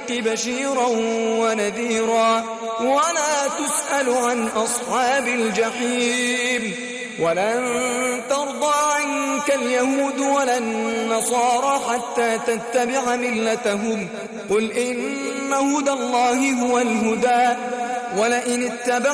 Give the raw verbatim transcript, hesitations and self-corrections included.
بالحق بشيرا ونذيرا ولا تسأل عن أصحاب الجحيم ولن ترضى عنك اليهود ولا النصارى حتى تتبع ملتهم قل إن هدى الله هو الهدى ولئن اتبع